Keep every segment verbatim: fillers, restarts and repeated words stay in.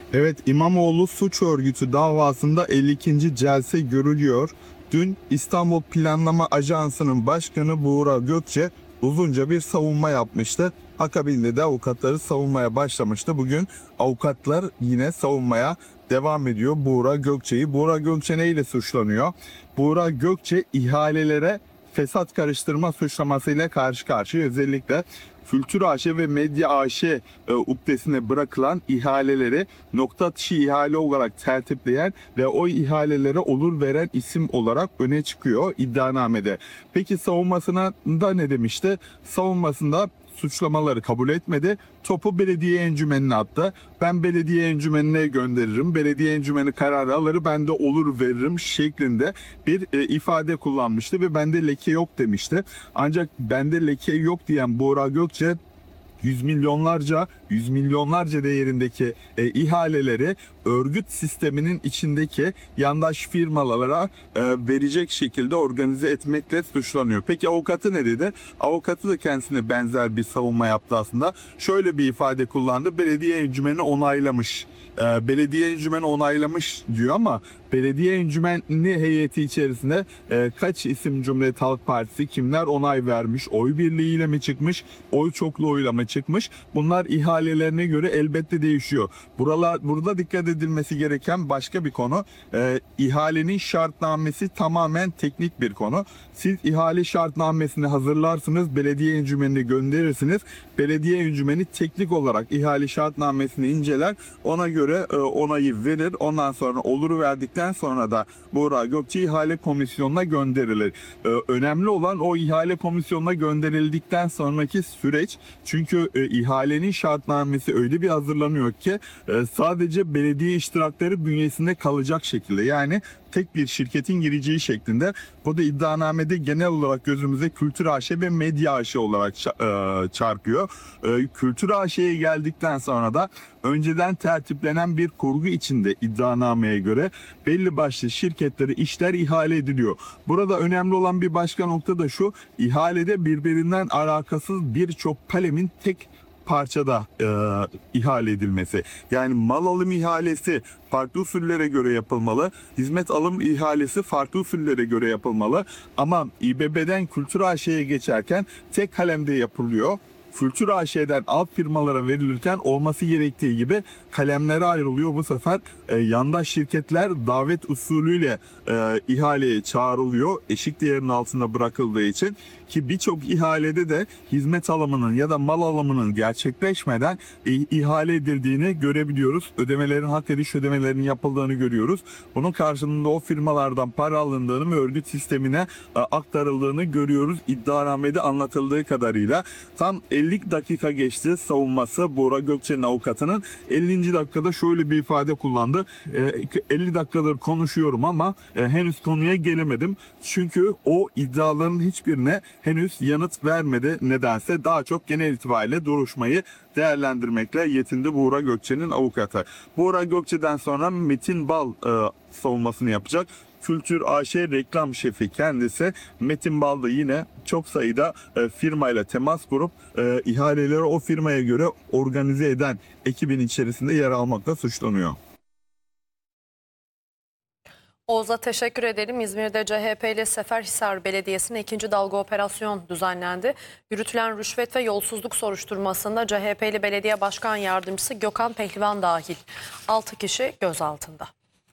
Evet, İmamoğlu suç örgütü davasında elli ikinci celse görülüyor. Dün İstanbul Planlama Ajansı'nın başkanı Buğra Gökçe uzunca bir savunma yapmıştı. Akabinde de avukatları savunmaya başlamıştı. Bugün avukatlar yine savunmaya devam ediyor Buğra Gökçe'yi. Buğra Gökçe neyle suçlanıyor? Buğra Gökçe ihalelere fesat karıştırma suçlamasıyla karşı karşıya. Özellikle Kültür A Ş ve Medya A Ş e, ukdesine bırakılan ihaleleri nokta atışı ihale olarak tertipleyen ve o ihalelere olur veren isim olarak öne çıkıyor iddianamede. Peki savunmasına da ne demişti? Savunmasında suçlamaları kabul etmedi. Topu belediye encümenine attı. Ben belediye encümenine gönderirim. Belediye encümeni kararı alır, ben de olur veririm şeklinde bir e, ifade kullanmıştı ve bende leke yok demişti. Ancak bende leke yok diyen Buğra Gökçe yüz milyonlarca yüz milyonlarca değerindeki e, ihaleleri örgüt sisteminin içindeki yandaş firmalara e, verecek şekilde organize etmekle suçlanıyor. Peki avukatı ne dedi? Avukatı da kendisine benzer bir savunma yaptı aslında. Şöyle bir ifade kullandı. Belediye encümeni onaylamış. E, belediye encümeni onaylamış diyor ama belediye encümeni heyeti içerisinde e, kaç isim Cumhuriyet Halk Partisi, kimler onay vermiş, oy birliğiyle mi çıkmış, oy çoklu oyla mı çıkmış? Bunlar ihalelerine göre elbette değişiyor. Buralar, burada dikkat edilmesi gereken başka bir konu. E, ihalenin şartnamesi tamamen teknik bir konu. Siz ihale şartnamesini hazırlarsınız, belediye encümenine gönderirsiniz. Belediye encümeni teknik olarak ihale şartnamesini inceler, ona göre e, onayı verir. Ondan sonra oluru verdikten sonra da Buğra Gökçe ihale komisyonuna gönderilir. E, önemli olan o ihale komisyonuna gönderildikten sonraki süreç. Çünkü e, ihalenin şartnamesi öyle bir hazırlanıyor ki e, sadece belediye iştirakleri bünyesinde kalacak şekilde, yani tek bir şirketin gireceği şeklinde. Bu da iddianamede genel olarak gözümüze Kültür A Ş ve Medya A Ş olarak çarpıyor. Kültür A Ş'ye geldikten sonra da önceden tertiplenen bir kurgu içinde iddianameye göre belli başlı şirketlere işler ihale ediliyor. Burada önemli olan bir başka nokta da şu: ihalede birbirinden alakasız birçok kalemin tek parçada e, ihale edilmesi. Yani mal alım ihalesi farklı usullere göre yapılmalı. Hizmet alım ihalesi farklı usullere göre yapılmalı. Ama İBB'den Kültür A Ş'ye geçerken tek kalemde yapılıyor. Kültür A Ş'den alt firmalara verilirken olması gerektiği gibi kalemlere ayrılıyor. Bu sefer e, yandaş şirketler davet usulüyle e, ihaleye çağrılıyor. Eşik değerinin altında bırakıldığı için, ki birçok ihalede de hizmet alımının ya da mal alımının gerçekleşmeden e, ihale edildiğini görebiliyoruz. Ödemelerin, hak ediş ödemelerinin yapıldığını görüyoruz. Bunun karşılığında o firmalardan para alındığını ve örgüt sistemine e, aktarıldığını görüyoruz. İddianamede anlatıldığı kadarıyla tam elli dakika geçti savunması Buğra Gökçe'nin avukatının. ellinci dakikada şöyle bir ifade kullandı. elli dakikadır konuşuyorum ama henüz konuya gelemedim. Çünkü o iddiaların hiçbirine henüz yanıt vermedi nedense. Daha çok genel itibariyle duruşmayı değerlendirmekle yetindi Buğra Gökçe'nin avukatı. Buğra Gökçe'den sonra Metin Bal e, savunmasını yapacak. Kültür A Ş reklam şefi kendisi. Metin Bal da yine çok sayıda e, firmayla temas kurup e, ihaleleri o firmaya göre organize eden ekibin içerisinde yer almakla suçlanıyor. Oğuz'a teşekkür edelim. İzmir'de C H P'li Seferhisar Belediyesi'ne ikinci dalga operasyon düzenlendi. Yürütülen rüşvet ve yolsuzluk soruşturmasında C H P'li Belediye Başkan Yardımcısı Gökhan Pehlivan dahil altı kişi gözaltında.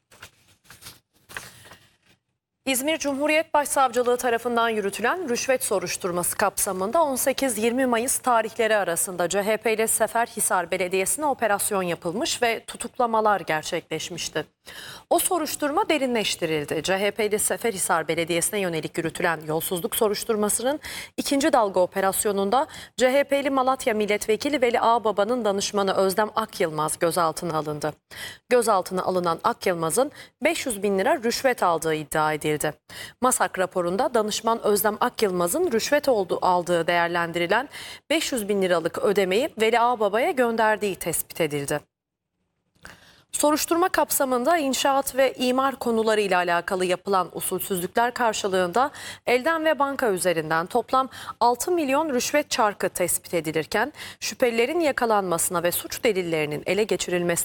İzmir Cumhuriyet Başsavcılığı tarafından yürütülen rüşvet soruşturması kapsamında on sekiz yirmi Mayıs tarihleri arasında C H P'li Seferhisar Belediyesi'ne operasyon yapılmış ve tutuklamalar gerçekleşmişti. O soruşturma derinleştirildi. C H P'li Seferhisar Belediyesi'ne yönelik yürütülen yolsuzluk soruşturmasının ikinci dalga operasyonunda C H P'li Malatya Milletvekili Veli Ağbaba'nın danışmanı Özlem Akyılmaz gözaltına alındı. Gözaltına alınan Akyılmaz'ın beş yüz bin lira rüşvet aldığı iddia edildi. MASAK raporunda danışman Özlem Akyılmaz'ın rüşvet olduğu, aldığı değerlendirilen beş yüz bin liralık ödemeyi Veli Ağbaba'ya gönderdiği tespit edildi. Soruşturma kapsamında inşaat ve imar konularıyla alakalı yapılan usulsüzlükler karşılığında elden ve banka üzerinden toplam altı milyon rüşvet çarkı tespit edilirken şüphelilerin yakalanmasına ve suç delillerinin ele geçirilmesine